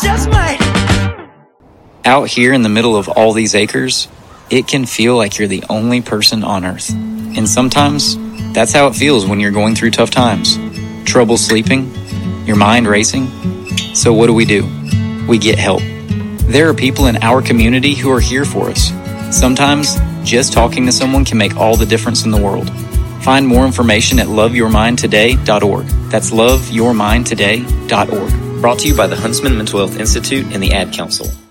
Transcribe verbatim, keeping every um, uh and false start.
just might. Out here in the middle of all these acres, it can feel like you're the only person on earth. And sometimes, that's how it feels when you're going through tough times. Trouble sleeping, your mind racing. So what do we do? We get help. There are people in our community who are here for us. Sometimes, just talking to someone can make all the difference in the world. Find more information at love your mind today dot org. That's love your mind today dot org. Brought to you by the Huntsman Mental Health Institute and the Ad Council.